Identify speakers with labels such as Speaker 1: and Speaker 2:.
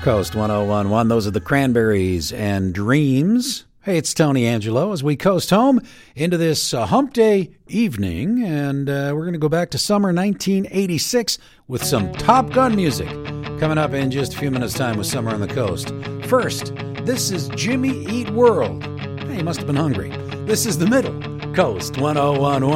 Speaker 1: Coast 1011. Those are the Cranberries and Dreams. Hey, it's Tony Angelo as we coast home into this hump day evening, and we're going to go back to summer 1986 with some Top Gun music. Coming up in just a few minutes' time with Summer on the Coast. First, this is Jimmy Eat World. Hey, he must have been hungry. This is the Middle Coast 1011.